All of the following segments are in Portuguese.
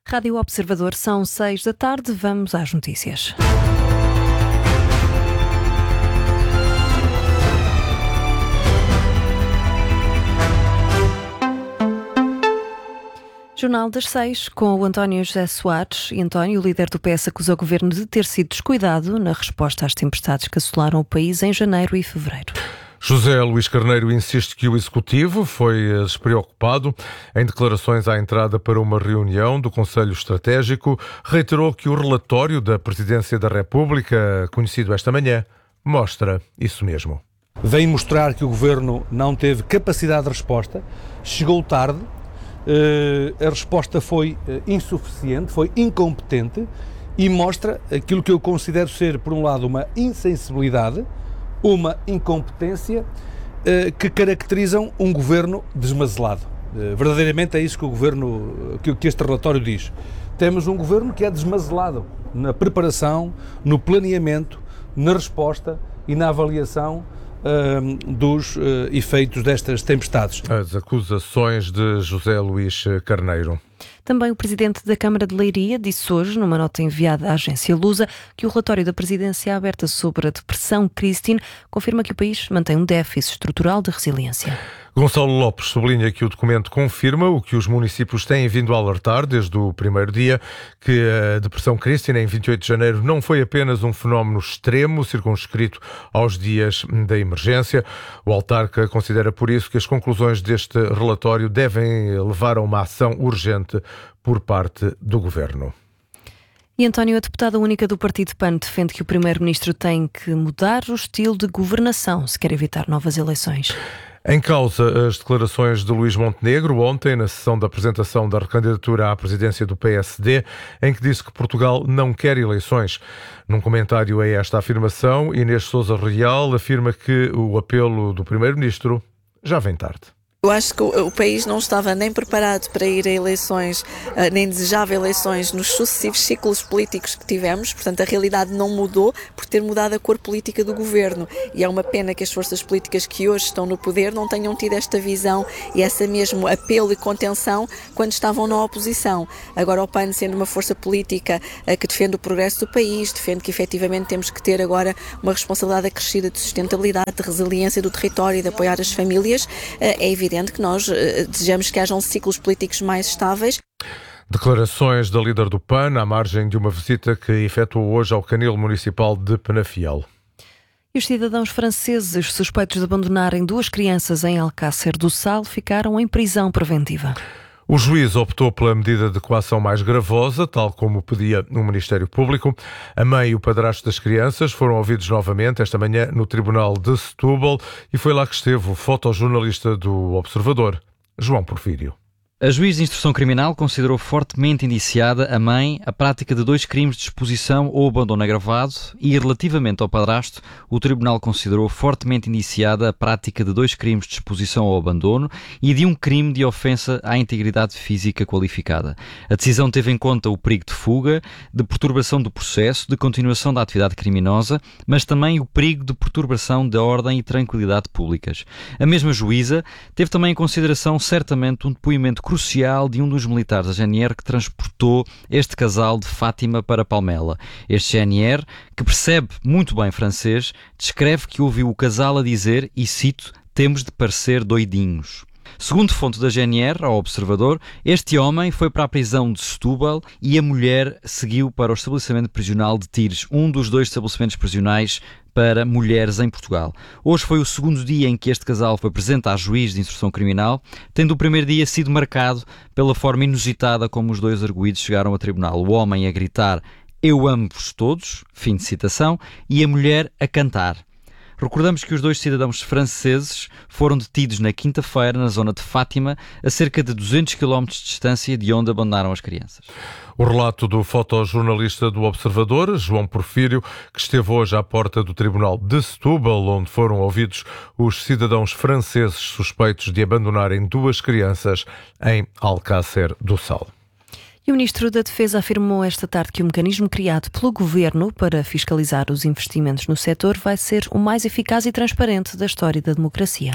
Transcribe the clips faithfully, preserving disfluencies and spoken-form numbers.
Rádio Observador, são seis da tarde, vamos às notícias. Jornal das Seis, com o António José Soares. E António, o líder do P S, acusa o governo de ter sido descuidado na resposta às tempestades que assolaram o país em janeiro e fevereiro. José Luís Carneiro insiste que o Executivo foi despreocupado. Em declarações à entrada para uma reunião do Conselho Estratégico, reiterou que o relatório da Presidência da República, conhecido esta manhã, mostra isso mesmo. Vem mostrar que o Governo não teve capacidade de resposta, chegou tarde, a resposta foi insuficiente, foi incompetente e mostra aquilo que eu considero ser, por um lado, uma insensibilidade, uma incompetência que caracterizam um governo desmazelado. Verdadeiramente é isso que o governo, que este relatório diz. Temos um governo que é desmazelado na preparação, no planeamento, na resposta e na avaliação uh, dos uh, efeitos destas tempestades. As acusações de José Luís Carneiro. Também o presidente da Câmara de Leiria disse hoje, numa nota enviada à agência Lusa, que o relatório da presidência aberta sobre a depressão Christine confirma que o país mantém um déficit estrutural de resiliência. Gonçalo Lopes sublinha que o documento confirma o que os municípios têm vindo a alertar desde o primeiro dia, que a depressão Christine em vinte e oito de janeiro não foi apenas um fenómeno extremo circunscrito aos dias da emergência. O autarca considera por isso que as conclusões deste relatório devem levar a uma ação urgente por parte do governo. E António, a deputada única do Partido PAN, defende que o primeiro-ministro tem que mudar o estilo de governação se quer evitar novas eleições. Em causa as declarações de Luís Montenegro ontem na sessão da apresentação da recandidatura à presidência do P S D, em que disse que Portugal não quer eleições. Num comentário a esta afirmação, Inês Sousa Real afirma que o apelo do primeiro-ministro já vem tarde. Eu acho que o, o país não estava nem preparado para ir a eleições, uh, nem desejava eleições nos sucessivos ciclos políticos que tivemos, portanto a realidade não mudou por ter mudado a cor política do governo e é uma pena que as forças políticas que hoje estão no poder não tenham tido esta visão e esse mesmo apelo e contenção quando estavam na oposição. Agora o P A N, sendo uma força política uh, que defende o progresso do país, defende que efetivamente temos que ter agora uma responsabilidade acrescida de sustentabilidade, de resiliência do território e de apoiar as famílias, uh, é evidente que nós uh, desejamos que hajam ciclos políticos mais estáveis. Declarações da líder do P A N à margem de uma visita que efetuou hoje ao canil municipal de Penafiel. E os cidadãos franceses suspeitos de abandonarem duas crianças em Alcácer do Sal ficaram em prisão preventiva. O juiz optou pela medida de coação mais gravosa, tal como pedia o Ministério Público. A mãe e o padrasto das crianças foram ouvidos novamente esta manhã no Tribunal de Setúbal e foi lá que esteve o fotojornalista do Observador, João Porfírio. A juiz de instrução criminal considerou fortemente indiciada a mãe a prática de dois crimes de exposição ou abandono agravado e, relativamente ao padrasto, o tribunal considerou fortemente indiciada a prática de dois crimes de exposição ou abandono e de um crime de ofensa à integridade física qualificada. A decisão teve em conta o perigo de fuga, de perturbação do processo, de continuação da atividade criminosa, mas também o perigo de perturbação da ordem e tranquilidade públicas. A mesma juíza teve também em consideração certamente um depoimento crucial de um dos militares da G N R que transportou este casal de Fátima para Palmela. Este G N R, que percebe muito bem francês, descreve que ouviu o casal a dizer, e cito, "temos de parecer doidinhos". Segundo fonte da G N R, ao Observador, este homem foi para a prisão de Setúbal e a mulher seguiu para o estabelecimento prisional de Tires, um dos dois estabelecimentos prisionais para mulheres em Portugal. Hoje foi o segundo dia em que este casal foi presente à juiz de instrução criminal, tendo o primeiro dia sido marcado pela forma inusitada como os dois arguidos chegaram ao tribunal. O homem a gritar "eu amo-vos todos", fim de citação, e a mulher a cantar. Recordamos que os dois cidadãos franceses foram detidos na quinta-feira na zona de Fátima, a cerca de duzentos quilómetros de distância de onde abandonaram as crianças. O relato do fotojornalista do Observador, João Porfírio, que esteve hoje à porta do Tribunal de Setúbal, onde foram ouvidos os cidadãos franceses suspeitos de abandonarem duas crianças em Alcácer do Sal. E o Ministro da Defesa afirmou esta tarde que o mecanismo criado pelo Governo para fiscalizar os investimentos no setor vai ser o mais eficaz e transparente da história da democracia.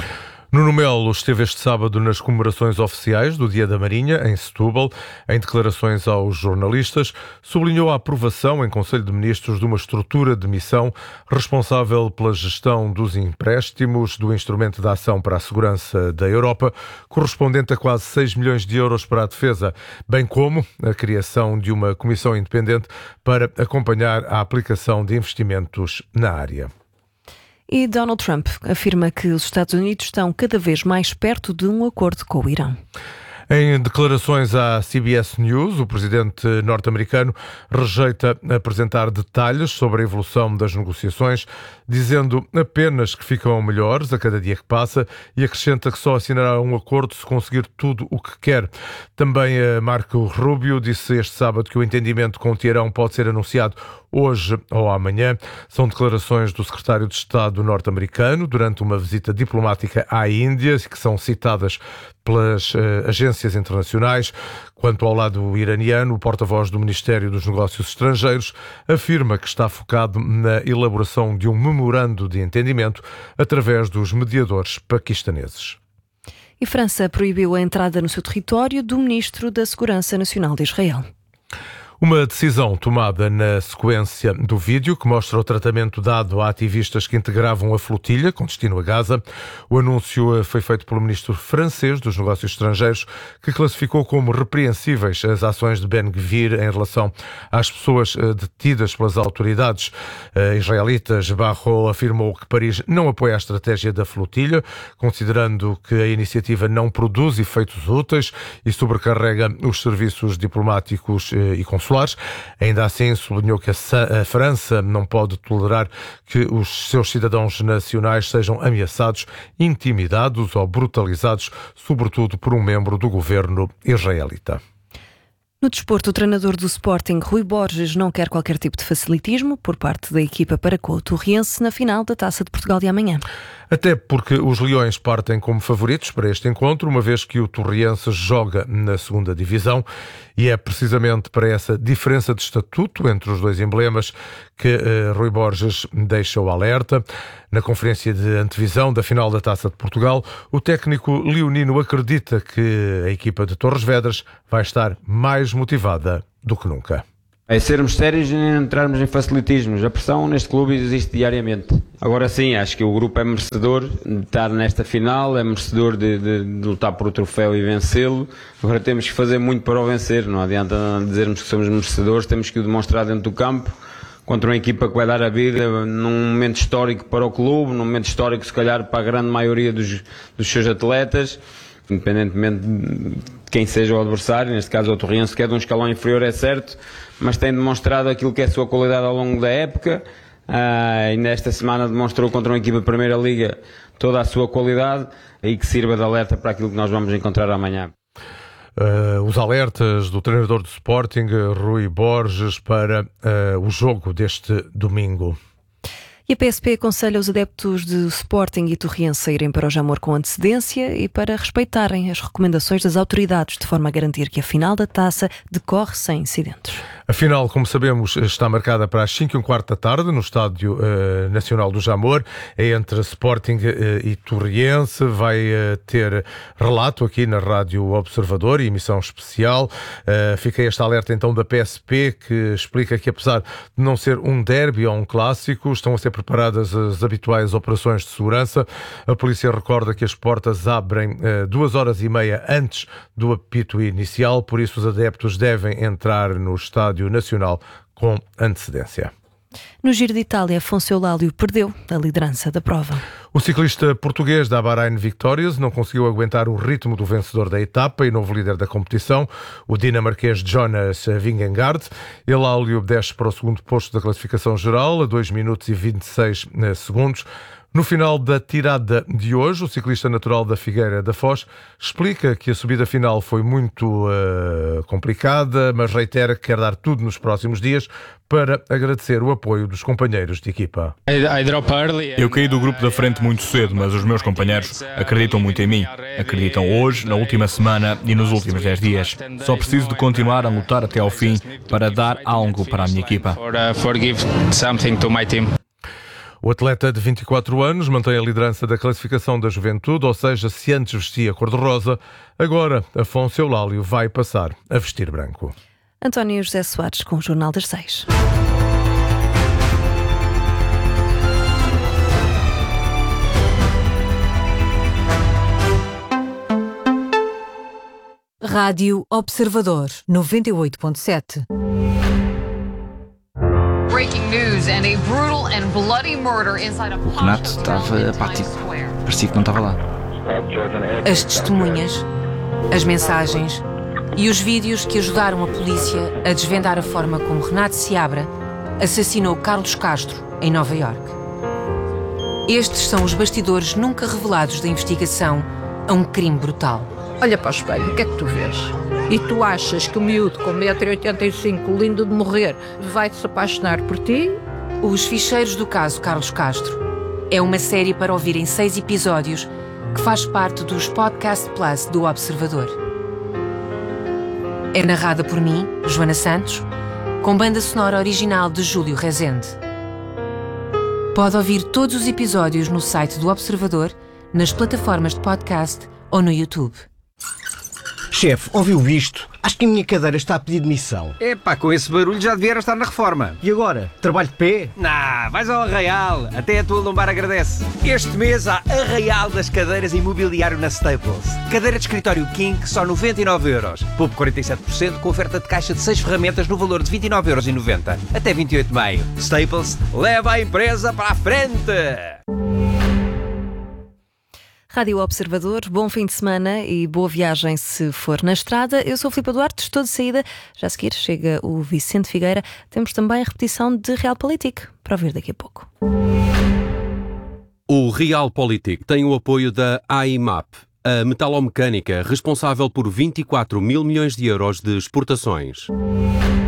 Nuno Melo esteve este sábado nas comemorações oficiais do Dia da Marinha, em Setúbal. Em declarações aos jornalistas, sublinhou a aprovação em Conselho de Ministros de uma estrutura de missão responsável pela gestão dos empréstimos do Instrumento de Ação para a Segurança da Europa, correspondente a quase seis milhões de euros para a defesa, bem como a criação de uma comissão independente para acompanhar a aplicação de investimentos na área. E Donald Trump afirma que os Estados Unidos estão cada vez mais perto de um acordo com o Irão. Em declarações à C B S News, o presidente norte-americano rejeita apresentar detalhes sobre a evolução das negociações, dizendo apenas que ficam melhores a cada dia que passa e acrescenta que só assinará um acordo se conseguir tudo o que quer. Também Marco Rubio disse este sábado que o entendimento com o Teherão pode ser anunciado hoje ou amanhã. São declarações do secretário de Estado norte-americano durante uma visita diplomática à Índia, que são citadas pelas uh, agências internacionais. Quanto ao lado iraniano, o porta-voz do Ministério dos Negócios Estrangeiros afirma que está focado na elaboração de um memorando de entendimento através dos mediadores paquistaneses. E França proibiu a entrada no seu território do ministro da Segurança Nacional de Israel. Uma decisão tomada na sequência do vídeo que mostra o tratamento dado a ativistas que integravam a flotilha com destino a Gaza. O anúncio foi feito pelo ministro francês dos Negócios Estrangeiros, que classificou como repreensíveis as ações de Ben-Gvir em relação às pessoas detidas pelas autoridades israelitas. Barrot afirmou que Paris não apoia a estratégia da flotilha, considerando que a iniciativa não produz efeitos úteis e sobrecarrega os serviços diplomáticos e consulares. Ainda assim, sublinhou que a França não pode tolerar que os seus cidadãos nacionais sejam ameaçados, intimidados ou brutalizados, sobretudo por um membro do governo israelita. No desporto, o treinador do Sporting, Rui Borges, não quer qualquer tipo de facilitismo por parte da equipa para com o Torriense na final da Taça de Portugal de amanhã. Até porque os Leões partem como favoritos para este encontro, uma vez que o Torriense joga na segunda divisão, e é precisamente para essa diferença de estatuto entre os dois emblemas que uh, Rui Borges deixa o alerta. Na conferência de antevisão da final da Taça de Portugal, o técnico leonino acredita que a equipa de Torres Vedras vai estar mais motivada do que nunca. É sermos sérios e não entrarmos em facilitismos. A pressão neste clube existe diariamente. Agora sim, acho que o grupo é merecedor de estar nesta final, é merecedor de, de, de lutar por o troféu e vencê-lo. Agora temos que fazer muito para o vencer. Não adianta dizermos que somos merecedores, temos que o demonstrar dentro do campo, contra uma equipa que vai dar a vida num momento histórico para o clube, num momento histórico se calhar para a grande maioria dos, dos seus atletas, independentemente de quem seja o adversário. Neste caso o Torriense, que é de um escalão inferior, é certo, mas tem demonstrado aquilo que é a sua qualidade ao longo da época. Uh, e nesta semana demonstrou contra uma equipa de Primeira Liga toda a sua qualidade, e que sirva de alerta para aquilo que nós vamos encontrar amanhã. Uh, os alertas do treinador do Sporting, Rui Borges, para uh, o jogo deste domingo. E a P S P aconselha os adeptos de Sporting e Torriense a irem para o Jamor com antecedência e para respeitarem as recomendações das autoridades, de forma a garantir que a final da taça decorre sem incidentes. A final, como sabemos, está marcada para as cinco e um quarto da tarde no Estádio uh, Nacional do Jamor. É entre Sporting uh, e Torriense. Vai uh, ter relato aqui na Rádio Observador e emissão especial. Uh, fica este alerta então da P S P, que explica que, apesar de não ser um derby ou um clássico, estão a ser preparadas as habituais operações de segurança. A polícia recorda que as portas abrem uh, duas horas e meia antes do apito inicial, por isso os adeptos devem entrar no Estádio Nacional com antecedência. No Giro de Itália, Afonso Eulálio perdeu a liderança da prova. O ciclista português da Bahrain Victorious não conseguiu aguentar o ritmo do vencedor da etapa e novo líder da competição, o dinamarquês Jonas Vingegaard. Eulálio desce para o segundo posto da classificação geral, a dois minutos e vinte e seis segundos. No final da tirada de hoje, o ciclista natural da Figueira da Foz explica que a subida final foi muito uh, complicada, mas reitera que quer dar tudo nos próximos dias para agradecer o apoio dos companheiros de equipa. Eu caí do grupo da frente muito cedo, mas os meus companheiros acreditam muito em mim. Acreditam hoje, na última semana e nos últimos dez dias. Só preciso de continuar a lutar até ao fim para dar algo para a minha equipa. O atleta de vinte e quatro anos mantém a liderança da classificação da juventude, ou seja, se antes vestia cor-de-rosa, agora Afonso Eulálio vai passar a vestir branco. António José Soares com o Jornal das Seis. Rádio Observador noventa e oito ponto sete. O Renato estava apático. Parecia que não estava lá. As testemunhas, as mensagens e os vídeos que ajudaram a polícia a desvendar a forma como Renato Seabra assassinou Carlos Castro em Nova Iorque. Estes são os bastidores nunca revelados da investigação a um crime brutal. Olha para o espelho, o que é que tu vês? E tu achas que o miúdo com um metro e oitenta e cinco, lindo de morrer, vai-se apaixonar por ti? Os Ficheiros do Caso Carlos Castro é uma série para ouvir em seis episódios que faz parte dos Podcast Plus do Observador. É narrada por mim, Joana Santos, com banda sonora original de Júlio Rezende. Pode ouvir todos os episódios no site do Observador, nas plataformas de podcast ou no YouTube. Chefe, ouviu isto? Acho que a minha cadeira está a pedir demissão. Epá, com esse barulho já devia estar na reforma. E agora? Trabalho de pé? Nah, vais ao Arraial. Até a tua lombar agradece. Este mês há Arraial das cadeiras e mobiliário na Staples. Cadeira de escritório King, só noventa e nove euros. Poupe quarenta e sete por cento com oferta de caixa de seis ferramentas no valor de vinte e nove euros e noventa. Até vinte e oito de maio. Staples, leva a empresa para a frente! Rádio Observador, bom fim de semana e boa viagem se for na estrada. Eu sou a Filipa Duarte, estou de saída. Já a seguir chega o Vicente Figueira. Temos também a repetição de Realpolitik para ouvir daqui a pouco. O Realpolitik tem o apoio da A I M A P, a metalomecânica responsável por vinte e quatro mil milhões de euros de exportações.